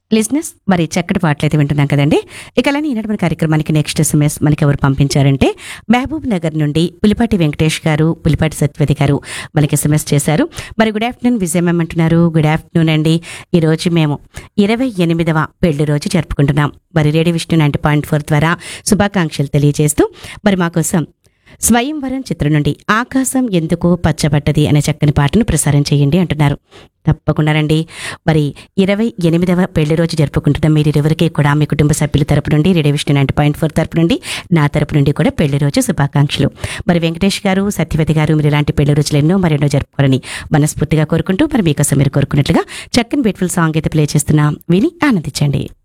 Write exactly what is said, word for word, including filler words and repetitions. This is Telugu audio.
లిజినెస్ మరి చక్కటి పాటలైతే వింటున్నాం కదండి. ఇక అలానే ఈనాటి మన కార్యక్రమానికి నెక్స్ట్ ఎస్ఎంఎస్ మనకి ఎవరు పంపించారంటే మహబూబ్ నగర్ నుండి పులిపాటి వెంకటేష్ గారు, పులిపాటి సత్యవతి గారు మనకి ఎస్ఎంఎస్ చేశారు. మరి గుడ్ ఆఫ్టర్నూన్ విజయమ్మ అంటున్నారు. గుడ్ ఆఫ్టర్నూన్ అండి. ఈ రోజు మేము ఇరవై ఎనిమిదవ పెళ్లి రోజు జరుపుకుంటున్నాం. మరి radio Vishnu ninety point four ద్వారా శుభాకాంక్షలు తెలియజేస్తూ మరి మా కోసం స్వయంవరం చిత్రం నుండి ఆకాశం ఎందుకు పచ్చబడ్డది అనే చక్కని పాటను ప్రసారం చేయండి అంటున్నారు. తప్పకుండా రండి. మరి ఇరవై ఎనిమిదవ పెళ్లి రోజు జరుపుకుంటున్న మీరెవరికి కూడా మీ కుటుంబ సభ్యుల తరపు నుండి, radio Vishnu ninety point four తరపు నుండి, నా తరపు నుండి కూడా పెళ్లి రోజు శుభాకాంక్షలు. మరి వెంకటేష్ గారు, సత్యవతి గారు మీరు ఇలాంటి పెళ్లి రోజులు ఎన్నో మరెన్నో జరుపుకోవాలని మనస్ఫూర్తిగా కోరుకుంటూ మరి మీకోసం మీరు కోరుకున్నట్లుగా చక్కని బ్యూటిఫుల్ సాంగ్ అయితే ప్లే చేస్తున్నాం. విని ఆనందించండి.